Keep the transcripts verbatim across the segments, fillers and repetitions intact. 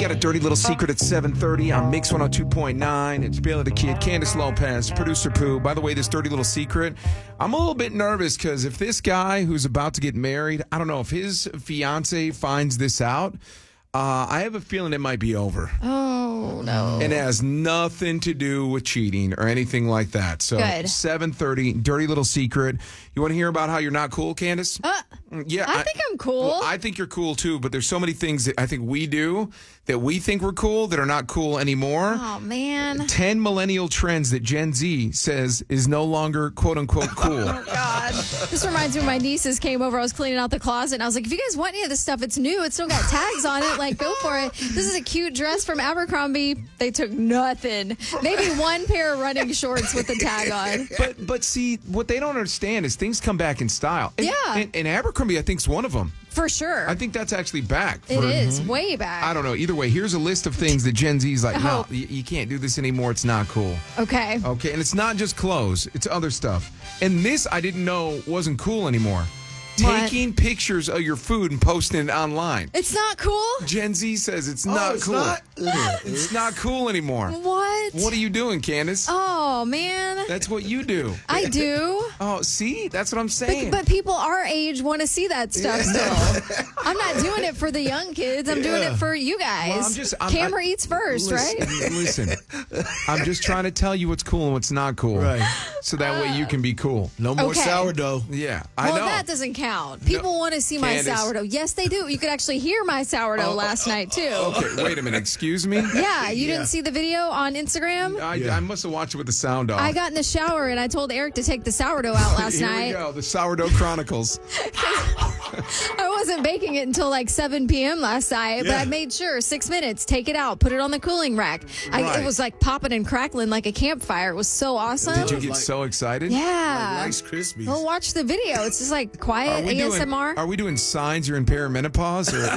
got a dirty little secret at seven thirty on Mix one oh two point nine. It's Bailey the Kid, Candace Lopez, Producer Pooh. By the way, this dirty little secret, I'm a little bit nervous because if this guy who's about to get married, I don't know, if his fiance finds this out, uh, I have a feeling it might be over. Oh, no. And it has nothing to do with cheating or anything like that. So Good. seven thirty, dirty little secret. You want to hear about how you're not cool, Candace? Uh, yeah, I, I think I'm cool. Well, I think you're cool too, but there's so many things that I think we do that we think we're cool that are not cool anymore. Oh, man. ten millennial trends that Gen Z says is no longer quote unquote cool. Oh, God. This reminds me when my nieces came over. I was cleaning out the closet, and I was like, if you guys want any of this stuff, it's new. It's still got tags on it. Like, go for it. This is a cute dress from Abercrombie. They took nothing. Maybe one pair of running shorts with the tag on. But but see, what they don't understand is things come back in style. And, Yeah. And, and Abercrombie, I think, is one of them. For sure. I think that's actually back. It for, is. Way back. I don't know. Either way, here's a list of things that Gen Z's like, no, Oh. you, you can't do this anymore. It's not cool. Okay. Okay, and it's not just clothes. It's other stuff. And this, I didn't know wasn't cool anymore. What? Taking pictures of your food and posting it online. It's not cool? Gen Z says it's Oh, not it's cool. not? It's not cool anymore. What? What are you doing, Candace? Oh, man. That's what you do. I do. Oh, see? That's what I'm saying. But, but people our age want to see that stuff still. I'm not doing it for the young kids. I'm doing Yeah. it for you guys. Well, I'm just- I'm- Camera I- eats first, listen, right? Listen, I'm just trying to tell you what's cool and what's not cool. Right. So that way you can be cool. No more Okay. sourdough. Yeah, I Well, know. that doesn't count. People want to see my Candace. sourdough. Yes, they do. You could actually hear my sourdough Oh, last night, too. Okay, wait a minute. Excuse me? Yeah, you Yeah. didn't see the video on Instagram? I, Yeah. I must have watched it with the sound off. I got in the shower and I told Eric to take the sourdough out last Here night. we go. The Sourdough Chronicles. I wasn't baking it until like seven p.m. last night, but Yeah. I made sure six minutes, take it out, put it on the cooling rack. I, Right. it was like popping and crackling like a campfire. It was so awesome. Did you get Like- so excited? Yeah. Like Rice Krispies. Go watch the video. It's just like quiet Are we, A S M R. doing, are we doing signs you're in perimenopause? Or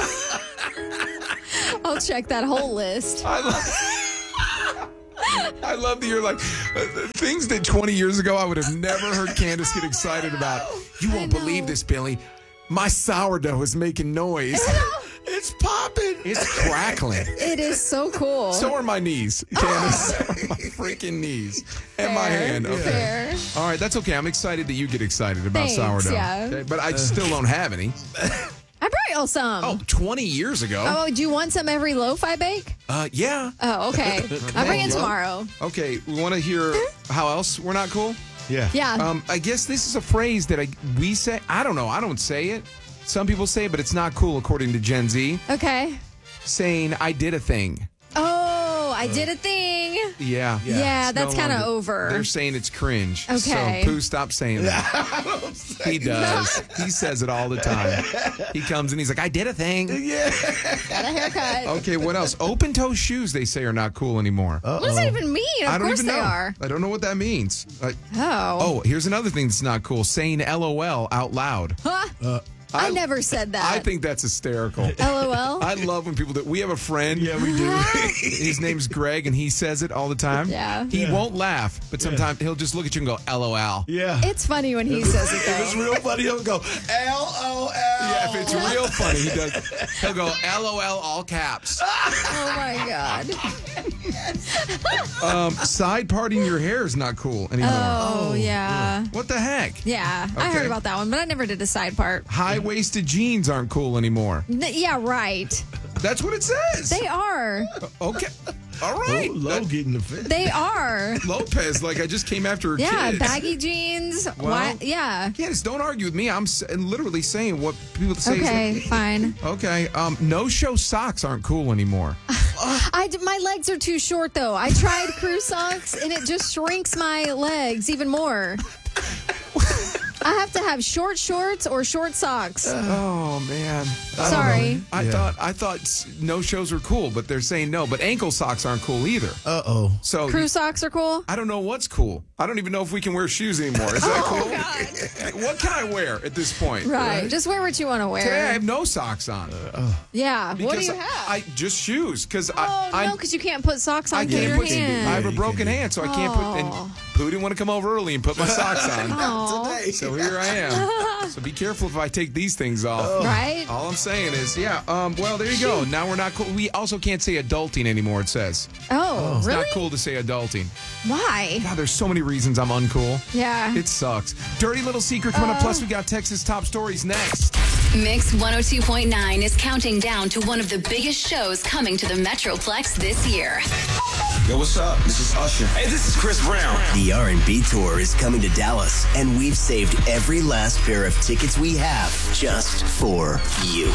I'll check that whole list. I, love, I love that you're like uh, things that twenty years ago I would have never heard Candace get excited about. You won't know. believe this, Billy. My sourdough is making noise. It's popping. It's crackling. It is so cool. So are my knees, Candace. So are my freaking knees. And my Fair, hand. Okay. fair. All right, that's okay. I'm excited that you get excited about Thanks, sourdough. yeah. Okay, but I still don't have any. I brought y'all some. Oh, twenty years ago. Oh, do you want some every loaf I bake? Uh, yeah. Oh, okay. I'll bring it bro. tomorrow. Okay, we want to hear how else we're not cool? Yeah. Yeah. Um, I guess this is a phrase that I we say. I don't know. I don't say it. Some people say it, but it's not cool according to Gen Z. Okay. Saying I did a thing. Oh, I did a thing. Yeah. Yeah, It's that's no kind of longer- over. They're saying it's cringe. Okay. So Pooh, stop saying that. He does. He says it all the time. He comes and he's like, I did a thing. Yeah. Got a haircut. Okay, what else? Open toe shoes, they say, are not cool anymore. What does that even mean? Of I don't course even they know. are. I don't know what that means. Uh, Oh. oh, here's another thing that's not cool. Saying LOL out loud. Huh? I, never said that. I think that's hysterical. LOL. I love when people do. We have a friend. Yeah, we do. His name's Greg, and he says it all the time. Yeah. He Yeah. won't laugh, but sometimes he'll just look at you and go, LOL. Yeah. It's funny when he says it If it's though. real funny, he'll go, L O L. Yeah, if it's real funny, he does. He'll go, LOL, all caps. Oh my god. Um, side parting your hair is not cool anymore. Oh, yeah. What the heck? Yeah. I Okay. heard about that one, but I never did a side part. High-waisted jeans aren't cool anymore. N- yeah, right. That's what it says. They are. Okay. All Oh, right. low getting the fit. They are. Lopez, like I just came after her Yeah, kids. baggy jeans. Well, Why? Yeah. Yes, don't argue with me. I'm s- literally saying what people say. is- Okay, fine. Okay. Um, no-show socks aren't cool anymore. I d- my legs are too short though. I tried crew socks and it just shrinks my legs even more. I have to have short shorts or short socks. Oh man. I don't Sorry. know. I Yeah. thought I thought s- no shows were cool, but they're saying no. But ankle socks aren't cool either. Uh oh. So Crew socks are cool. I don't know what's cool. I don't even know if we can wear shoes anymore. Is that cool? What can I wear at this point? Oh, Right. Just wear what you want to Today I wear. have no socks on. Yeah. What do Because you I- have? I just shoes because oh I no, I, because you can't put socks on I with can't your put. hand. I have Yeah, a you broken can't do hand, so I can't put. Aw. And Pooh didn't want to come over early and put my socks on. Aw. Today. So here I am. So be careful if I take these things off. Right? All I'm saying is, yeah, um, well, there you go. Now we're not cool. We also can't say adulting anymore, it says. Oh, It's really? not cool to say adulting. Why? God, there's so many reasons I'm uncool. Yeah. It sucks. Dirty little secret coming up. Plus, we got Texas top stories next. Mix one oh two point nine is counting down to one of the biggest shows coming to the Metroplex this year. Yo, what's up? This is Usher. Hey, this is Chris Brown. The R and B tour is coming to Dallas, and we've saved every last pair of tickets we have just for you.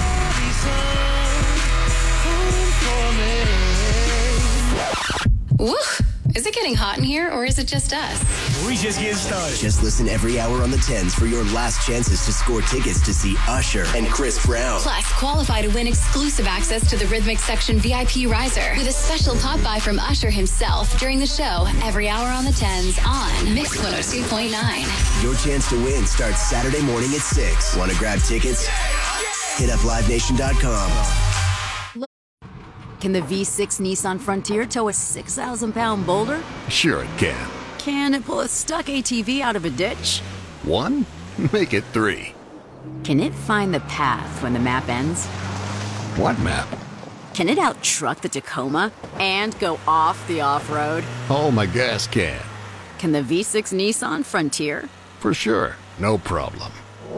Woo! Is it getting hot in here, or is it just us? We just getting started. Just listen every hour on the tens for your last chances to score tickets to see Usher and Chris Brown. Plus, qualify to win exclusive access to the Rhythmic Section V I P riser with a special pop-by from Usher himself during the show every hour on the tens on Mix one oh two point nine. Your chance to win starts Saturday morning at six. Want to grab tickets? Hit up live nation dot com. Can the V six Nissan Frontier tow a six thousand pound boulder? Sure it can. Can it pull a stuck A T V out of a ditch? One? Make it three. Can it find the path when the map ends? What map? Can it out-truck the Tacoma and go off the off-road? Oh, my gas can. Can the V six Nissan Frontier? For sure. No problem.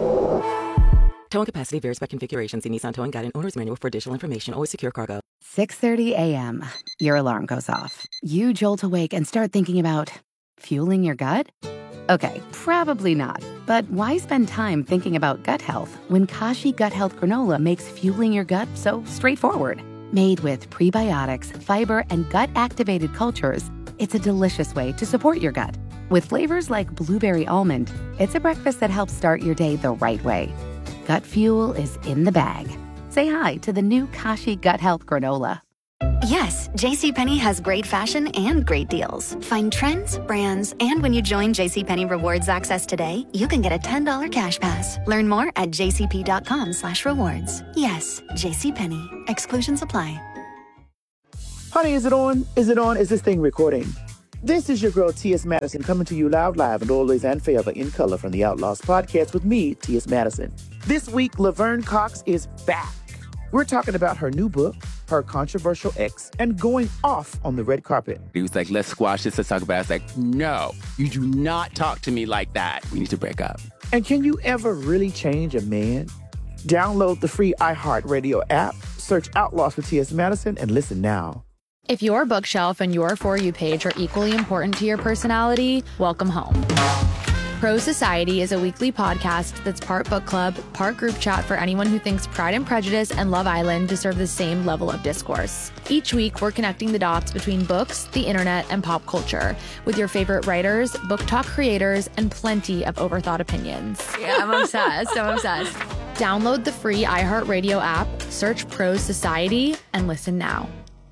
Towing capacity varies by configuration. See Nissan Towing Guide and Owner's Manual for additional information. Always secure cargo. six thirty a.m. Your alarm goes off. You jolt awake and start thinking about fueling your gut? Okay, probably not. But why spend time thinking about gut health when Kashi Gut Health Granola makes fueling your gut so straightforward? Made with prebiotics, fiber, and gut-activated cultures, it's a delicious way to support your gut. With flavors like blueberry almond, it's a breakfast that helps start your day the right way. Gut fuel is in the bag. Say hi to the new Kashi Gut Health Granola. Yes, JCPenney has great fashion and great deals. Find trends, brands, and when you join JCPenney Rewards Access today, you can get a ten dollars cash pass. Learn more at jcp.com slash rewards. Yes, JCPenney. Exclusions apply. Honey, is it on? Is it on? Is this thing recording? This is your girl, T S. Madison, coming to you loud, live, and always and forever in color from the Outlaws podcast with me, T S. Madison. This week, Laverne Cox is back. We're talking about her new book, her controversial ex, and going off on the red carpet. He was like, let's squash this, let's talk about it. I was like, no, you do not talk to me like that. We need to break up. And can you ever really change a man? Download the free iHeartRadio app, search Outlaws for T S. Madison, and listen now. If your bookshelf and your For You page are equally important to your personality, welcome home. Pro Society is a weekly podcast that's part book club, part group chat for anyone who thinks Pride and Prejudice and Love Island deserve the same level of discourse. Each week, we're connecting the dots between books, the internet, and pop culture with your favorite writers, book talk creators, and plenty of overthought opinions. Yeah, I'm obsessed. I'm obsessed. Download the free iHeartRadio app, search Pro Society, and listen now.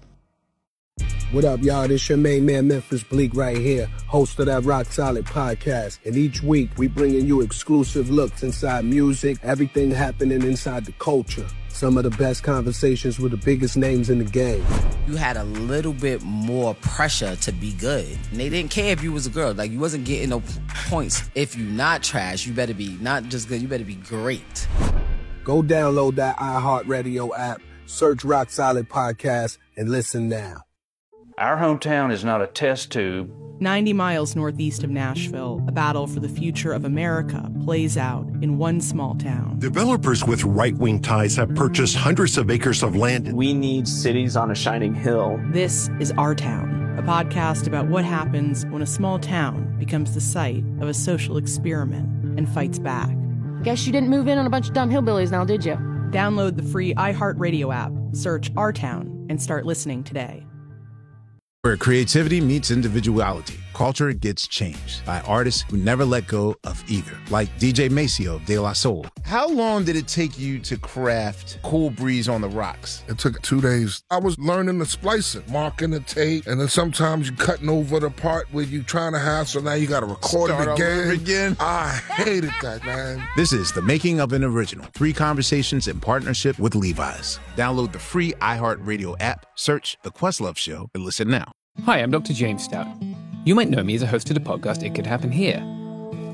What up, y'all? This your main man, Memphis Bleak, right here, host of that Rock Solid podcast. And each week, we bringing you exclusive looks inside music, everything happening inside the culture. Some of the best conversations with the biggest names in the game. You had a little bit more pressure to be good. And they didn't care if you was a girl. Like, you wasn't getting no points. If you not trash, you better be not just good, you better be great. Go download that iHeartRadio app, search Rock Solid Podcast, and listen now. Our hometown is not a test tube. ninety miles northeast of Nashville, a battle for the future of America plays out in one small town. Developers with right-wing ties have purchased hundreds of acres of land. We need cities on a shining hill. This is Our Town, a podcast about what happens when a small town becomes the site of a social experiment and fights back. Guess you didn't move in on a bunch of dumb hillbillies now, did you? Download the free iHeartRadio app, search Our Town, and start listening today. Where creativity meets individuality, culture gets changed by artists who never let go of either, like D J Maceo of De La Soul. How long did it take you to craft Cool Breeze on the Rocks? It took two days. I was learning the splicing, marking the tape, and then sometimes you cutting over the part where you trying to have, so now you got to record Start it again. over again. I hated that, man. This is The Making of an Original. Three conversations in partnership with Levi's. Download the free iHeartRadio app, search The Questlove Show, and listen now. Hi, I'm Doctor James Stout. You might know me as a host of the podcast It Could Happen Here.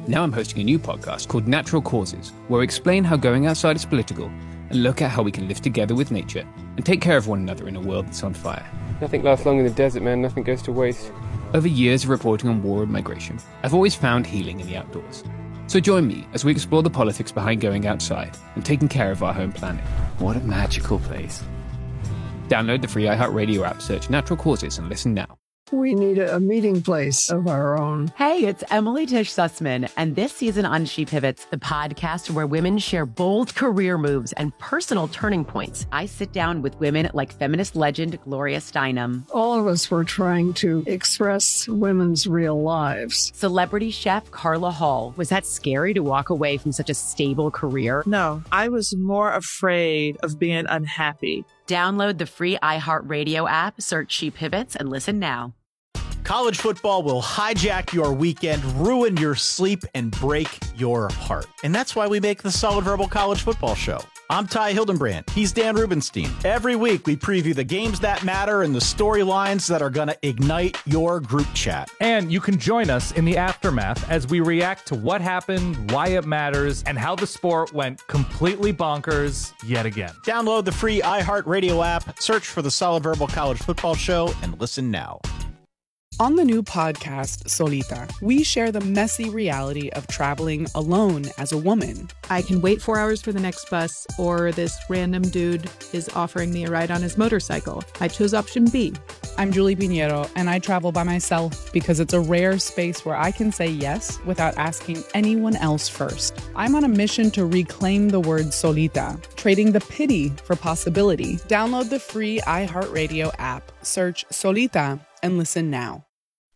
Now I'm hosting a new podcast called Natural Causes, where we explain how going outside is political and look at how we can live together with nature and take care of one another in a world that's on fire. Nothing lasts long in the desert, man. Nothing goes to waste. Over years of reporting on war and migration, I've always found healing in the outdoors. So join me as we explore the politics behind going outside and taking care of our home planet. What a magical place. Download the free iHeartRadio app, search Natural Causes, and listen now. We need a, a meeting place of our own. Hey, it's Emily Tish Sussman, and this season on She Pivots, the podcast where women share bold career moves and personal turning points. I sit down with women like feminist legend Gloria Steinem. All of us were trying to express women's real lives. Celebrity chef Carla Hall. Was that scary to walk away from such a stable career? No, I was more afraid of being unhappy. Download the free iHeartRadio app, search She Pivots, and listen now. College football will hijack your weekend, ruin your sleep, and break your heart. And that's why we make the Solid Verbal College Football Show. I'm Ty Hildenbrand. He's Dan Rubenstein. Every week, we preview the games that matter and the storylines that are going to ignite your group chat. And you can join us in the aftermath as we react to what happened, why it matters, and how the sport went completely bonkers yet again. Download the free iHeartRadio app, search for the Solid Verbal College Football Show, and listen now. On the new podcast, Solita, we share the messy reality of traveling alone as a woman. I can wait four hours for the next bus, or this random dude is offering me a ride on his motorcycle. I chose option B. I'm Julie Pinheiro, and I travel by myself because it's a rare space where I can say yes without asking anyone else first. I'm on a mission to reclaim the word solita, trading the pity for possibility. Download the free iHeartRadio app, search Solita, and listen now.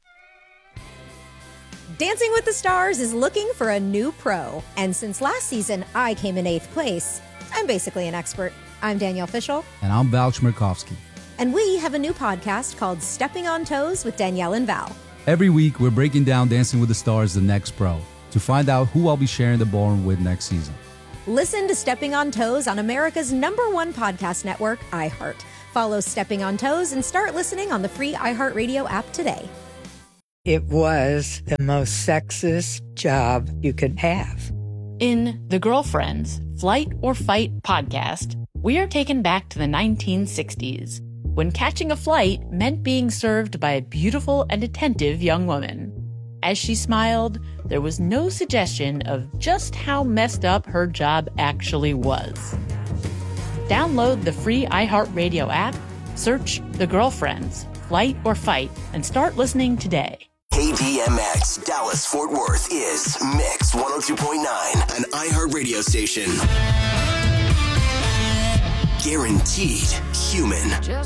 Dancing with the Stars is looking for a new pro. And since last season, I came in eighth place. I'm basically an expert. I'm Danielle Fishel. And I'm Val Chmerkovskiy. And we have a new podcast called Stepping on Toes with Danielle and Val. Every week, we're breaking down Dancing with the Stars, the next pro, to find out who I'll be sharing the ballroom with next season. Listen to Stepping on Toes on America's number one podcast network, iHeart. Follow Stepping on Toes and start listening on the free iHeartRadio app today. It was the most sexist job you could have. In The Girlfriends, Flight or Fight podcast, we are taken back to the nineteen sixties, when catching a flight meant being served by a beautiful and attentive young woman. As she smiled, there was no suggestion of just how messed up her job actually was. Download the free iHeartRadio app, search The Girlfriends, Flight or Fight, and start listening today. K D M X Dallas Fort Worth is Mix one oh two point nine, an iHeart radio station. Guaranteed human.